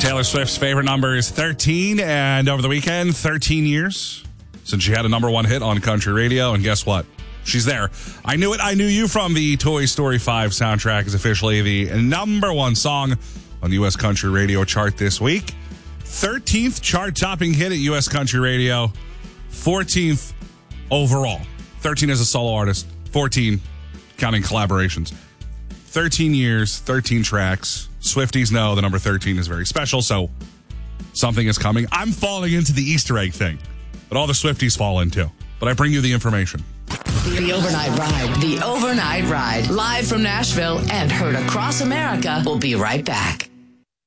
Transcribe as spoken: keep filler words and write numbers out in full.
Taylor Swift's favorite number is thirteen, and over the weekend, thirteen years since she had a number one hit on country radio, and guess what? She's there. I Knew It, I Knew You from the Toy Story five soundtrack is officially the number one song on the U S Country Radio chart this week. thirteenth chart-topping hit at U S Country Radio, fourteenth overall. thirteen as a solo artist, fourteen counting collaborations. thirteen years, thirteen tracks. Swifties know the number thirteen is very special, so something is coming. I'm falling into the Easter egg thing that all the Swifties fall into, but I bring you the information. The Overnight Ride. The Overnight Ride. Live from Nashville and heard across America. We'll be right back.